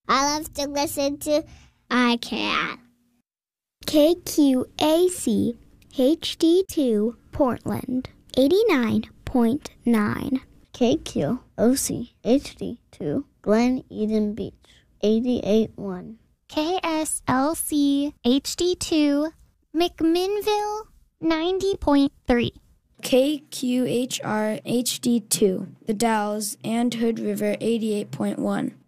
I love to listen to iCat. KQAC HD2 Portland 89.9. KQOC HD2 Glen Eden Beach 88.1. KSLC HD2 McMinnville 90.3. KQHR HD2 The Dalles and Hood River 88.1.